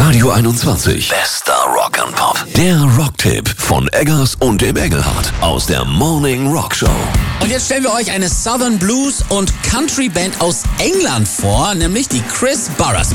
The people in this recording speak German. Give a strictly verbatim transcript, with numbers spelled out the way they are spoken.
Radio einundzwanzig. Bester Rock'n'Pop. Der Rocktipp von Eggers und dem Engelhardt aus der Morning Rock Show. Und jetzt stellen wir euch eine Southern Blues und Country Band aus England vor, nämlich die Chris Burrers.